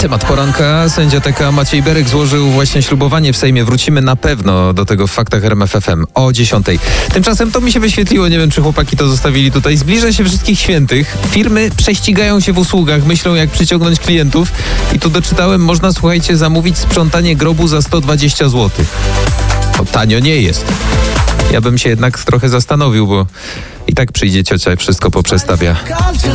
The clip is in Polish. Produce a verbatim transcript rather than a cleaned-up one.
Temat poranka. Sędzia T K Maciej Berek złożył właśnie ślubowanie w Sejmie. Wrócimy na pewno do tego w Faktach R M F F M o dziesiątej. Tymczasem to mi się wyświetliło, nie wiem czy chłopaki to zostawili tutaj. Zbliża się Wszystkich Świętych. Firmy prześcigają się w usługach, myślą jak przyciągnąć klientów. I tu doczytałem, można, słuchajcie, zamówić sprzątanie grobu za sto dwadzieścia złotych. To tanio nie jest. Ja bym się jednak trochę zastanowił, bo i tak przyjdzie ciocia i wszystko poprzestawia.